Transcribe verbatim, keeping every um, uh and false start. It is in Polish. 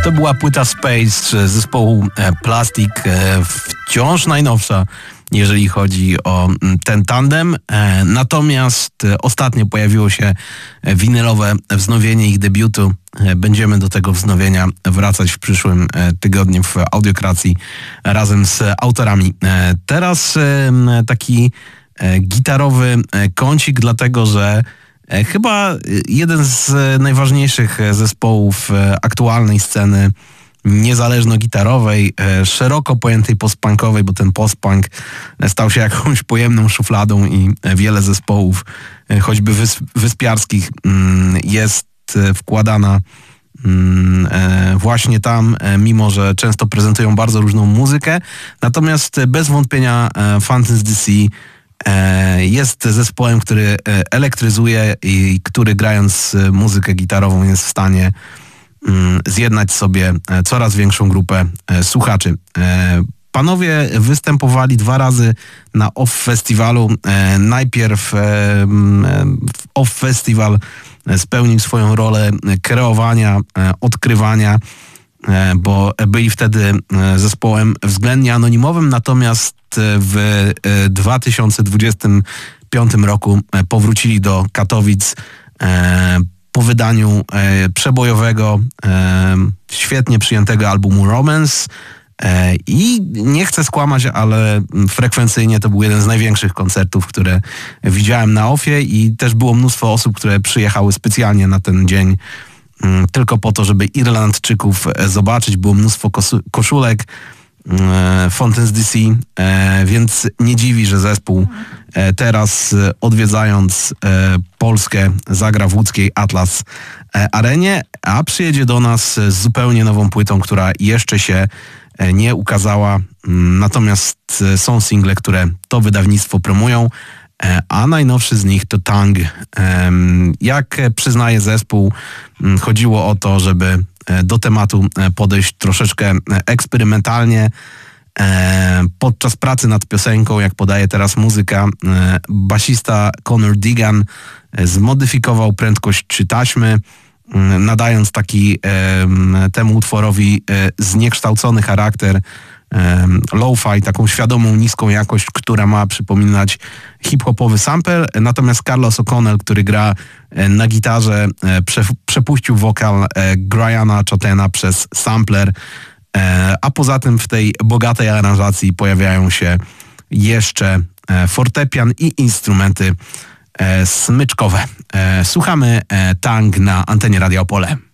To była płyta Space zespołu Plastic, wciąż najnowsza, jeżeli chodzi o ten tandem. Natomiast ostatnio pojawiło się winylowe wznowienie ich debiutu. Będziemy do tego wznowienia wracać w przyszłym tygodniu w Audiokracji razem z autorami. Teraz taki gitarowy kącik, dlatego że chyba jeden z najważniejszych zespołów aktualnej sceny niezależno-gitarowej, szeroko pojętej post-punkowej, bo ten post-punk stał się jakąś pojemną szufladą i wiele zespołów, choćby wysp- wyspiarskich, jest wkładana właśnie tam, mimo że często prezentują bardzo różną muzykę. Natomiast bez wątpienia Fountains D C jest zespołem, który elektryzuje i który grając muzykę gitarową jest w stanie zjednać sobie coraz większą grupę słuchaczy. Panowie występowali dwa razy na Off Festiwalu. Najpierw Off Festival spełnił swoją rolę kreowania, odkrywania, bo byli wtedy zespołem względnie anonimowym, natomiast w dwa tysiące dwudziestym piątym roku powrócili do Katowic po wydaniu przebojowego, świetnie przyjętego albumu Romance i nie chcę skłamać, ale frekwencyjnie to był jeden z największych koncertów, które widziałem na Offie i też było mnóstwo osób, które przyjechały specjalnie na ten dzień tylko po to, żeby Irlandczyków zobaczyć. Było mnóstwo koszulek Fountains D C, więc nie dziwi, że zespół teraz odwiedzając Polskę zagra w łódzkiej Atlas Arenie, a przyjedzie do nas z zupełnie nową płytą, która jeszcze się nie ukazała, natomiast są single, które to wydawnictwo promują, a najnowszy z nich to Tang. Jak przyznaje zespół, chodziło o to, żeby do tematu podejść troszeczkę eksperymentalnie. Podczas pracy nad piosenką, jak podaje teraz muzyka, basista Conor Digan zmodyfikował prędkość czy taśmy, nadając taki temu utworowi zniekształcony charakter, lo-fi, taką świadomą, niską jakość, która ma przypominać hip-hopowy sample. Natomiast Carlos O'Connell, który gra na gitarze, przepuścił wokal Briana Chotena przez sampler, a poza tym w tej bogatej aranżacji pojawiają się jeszcze fortepian i instrumenty smyczkowe. Słuchamy Tang na antenie Radia Opole.